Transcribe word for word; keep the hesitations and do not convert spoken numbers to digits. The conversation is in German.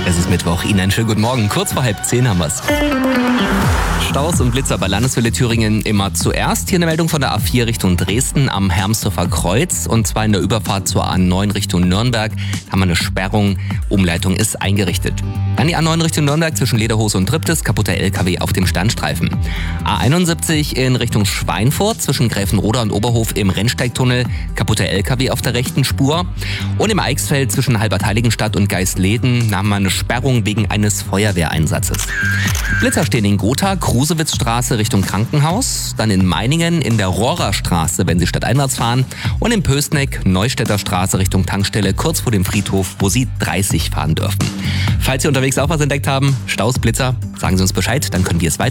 Es ist Mittwoch. Ihnen einen schönen guten Morgen. Kurz vor halb zehn haben wir's. Staus und Blitzer bei Landeswelle Thüringen immer zuerst. Hier eine Meldung von der A vier Richtung Dresden am Hermsdorfer Kreuz. Und zwar in der Überfahrt zur A neun Richtung Nürnberg. Da haben wir eine Sperrung. Umleitung ist eingerichtet. Dann die A neun Richtung Nürnberg zwischen Lederhose und Triptis. Kaputter L K W auf dem Standstreifen. A einundsiebzig in Richtung Schweinfurt zwischen Gräfenroda und Oberhof im Rennsteigtunnel. Kaputter L K W auf der rechten Spur. Und im Eichsfeld zwischen Halbert-Heiligenstadt und Geistleden haben wir eine Sperrung wegen eines Feuerwehreinsatzes. Blitzer stehen in Gotha, Krusewitzstraße Richtung Krankenhaus, dann in Meiningen in der Rohrerstraße, wenn Sie stadteinwärts fahren, und in Pößneck, Neustädter Straße Richtung Tankstelle, kurz vor dem Friedhof, wo Sie dreißig fahren dürfen. Falls Sie unterwegs auch was entdeckt haben, Staus, Blitzer, sagen Sie uns Bescheid, dann können wir es weiter